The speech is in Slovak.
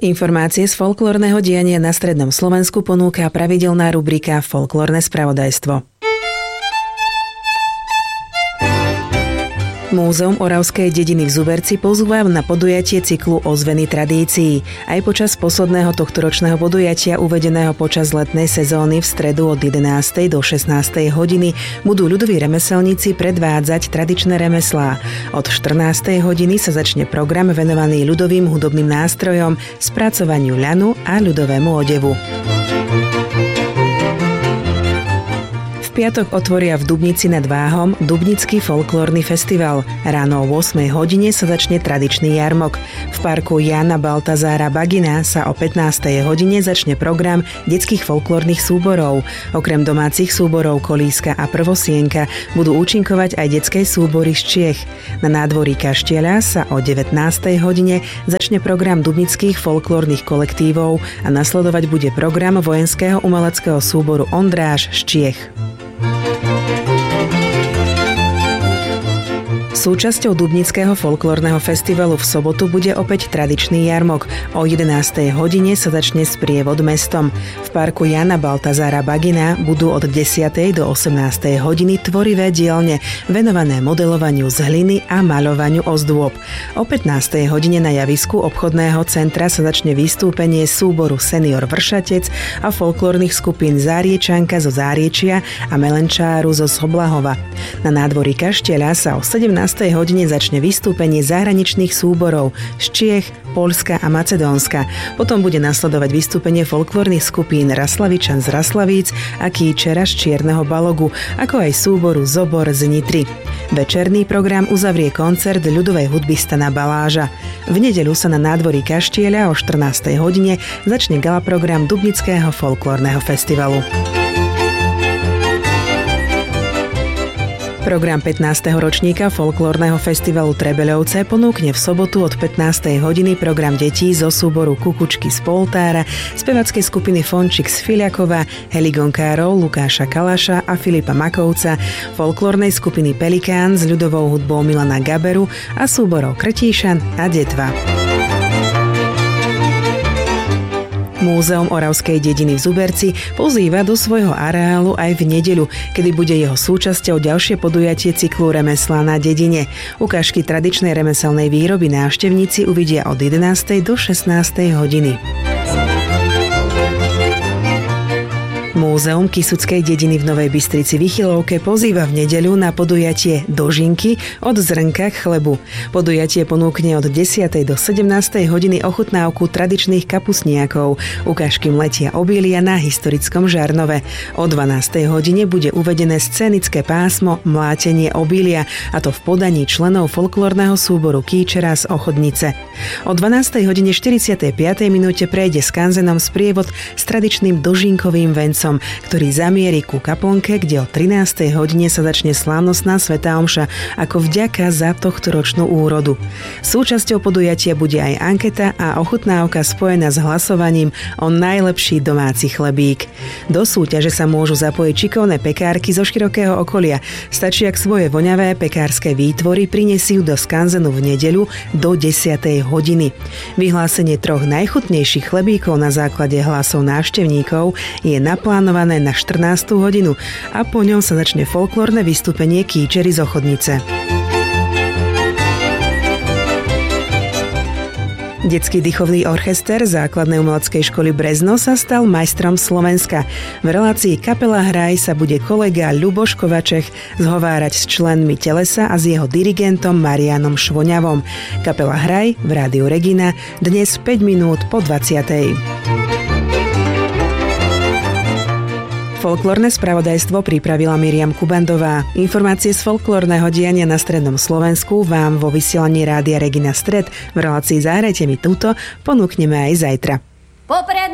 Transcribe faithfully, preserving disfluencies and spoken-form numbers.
Informácie z folklórneho diania na strednom Slovensku ponúka pravidelná rubrika Folklórne spravodajstvo. Múzeum Oravskej dediny v Zuberci pozúva na podujatie cyklu Ozveny tradícií. Aj počas posledného tohtoročného podujatia uvedeného počas letnej sezóny v stredu od jedenástej do šestnástej hodiny budú ľudoví remeselníci predvádzať tradičné remeslá. Od štrnástej hodiny sa začne program venovaný ľudovým hudobným nástrojom, spracovaniu ľanu a ľudovému odevu. V piatok otvoria v Dubnici nad Váhom Dubnický folklórny festival. Ráno o ôsmej hodine sa začne tradičný jarmok. V parku Jána Baltazára Bagina sa o pätnástej hodine začne program detských folklórnych súborov. Okrem domácich súborov Kolíska a Prvosienka budú účinkovať aj detské súbory z Čiech. Na nádvorí Kaštieľa sa o devätnástej hodine začne program dubnických folklórnych kolektívov a nasledovať bude program vojenského umeleckého súboru Ondráž z Čiech. Súčasťou Dubnického folklórneho festivalu v sobotu bude opäť tradičný jarmok. O jedenástej hodine sa začne sprievod mestom. V parku Jána Baltazára Bagina budú od desiatej do osemnástej hodiny tvorivé dielne venované modelovaniu z hliny a maľovaniu ozdôb. O pätnástej hodine na javisku obchodného centra sa začne vystúpenie súboru Senior Vršatec a folklórnych skupín Záriečanka zo Záriečia a Melenčáru zo Soblahova. Na nádvorí Kaštieľa sa o sedemnástej hodine začne vystúpenie zahraničných súborov z Čiech, Poľska a Macedónska. Potom bude nasledovať vystúpenie folklórnych skupín Raslavičan z Raslavíc a Kýčera z Čierneho Balogu, ako aj súboru Zobor z Nitry. Večerný program uzavrie koncert ľudovej hudby Stana Baláža. V nedeľu sa na nádvorí Kaštieľa o štrnástej hodine začne gala program Dubnického folklórneho festivalu. Program pätnásteho ročníka folklórneho festivalu Trebeľovce ponúkne v sobotu od pätnástej hodiny program detí zo súboru Kukučky z Poltára, spevackej skupiny Fončík z Filiakova, heligonkárov Lukáša Kalaša a Filipa Makovca, folklórnej skupiny Pelikán s ľudovou hudbou Milana Gaberu a súborov Krtíšan a Detva. Múzeum Oravskej dediny v Zuberci pozýva do svojho areálu aj v nedeľu, kedy bude jeho súčasťou ďalšie podujatie cyklu Remeslá na dedine. Ukážky tradičnej remeselnej výroby návštevníci uvidia od jedenástej do šestnástej hodiny. Múzeum Kysuckej dediny v Novej Bystrici Vychylovke pozýva v nedeľu na podujatie Dožinky od zrnka k chlebu. Podujatie ponúkne od desiatej do sedemnástej hodiny ochutnávku tradičných kapusniakov. Ukážky mletia obilia na historickom Žarnove. O dvanástej hodine bude uvedené scénické pásmo Mlátenie obilia, a to v podaní členov folklórneho súboru Kýčera z Ochodnice. O dvanástej hodine štyridsiatej piatej minúte prejde skanzenom sprievod s tradičným dožinkovým vencom, ktorý zamieri ku kaplnke, kde o trinástej hodine sa začne slávnostná svätá omša ako vďaka za tohtoročnú úrodu. Súčasťou podujatia bude aj anketa a ochutnávka spojená s hlasovaním o najlepší domáci chlebík. Do súťaže sa môžu zapojiť šikovné pekárky zo širokého okolia. Stačí, ak svoje voňavé pekárske výtvory prinesú do skanzenu v nedeľu do desiatej hodiny. Vyhlásenie troch najchutnejších chlebíkov na základe hlasov návštevníkov je naplánované na štrnástu hodinu a po ňom sa začne folklórne vystúpenie Kýčery z Ochodnice. Detský dýchovný orchester Základnej umeleckej školy Brezno sa stal majstrom Slovenska. V relácii Kapela Hraj sa bude kolega Ľuboš Kovačech zhovárať s členmi telesa a s jeho dirigentom Marianom Švoňavom. Kapela Hraj v Rádiu Regina dnes päť minút po dvadsiatej. Folklórne spravodajstvo pripravila Miriam Kubandová. Informácie z folklórneho diania na strednom Slovensku vám vo vysielaní Rádia Regina Stred v relácii Zahrajte mi túto ponúkneme aj zajtra. Popred